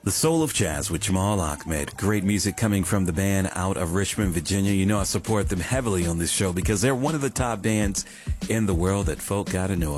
The Soul of Jazz with Jamal Ahmed. Great music coming from the band out of Richmond, Virginia. You know I support them heavily on this show because they're one of the top bands in the world that folk gotta know